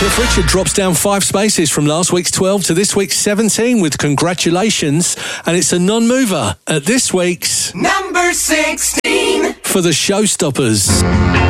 Cliff Richard drops down 5 spaces from last week's 12 to this week's 17 with Congratulations, and it's a non-mover at this week's number 16 for the Showstoppers.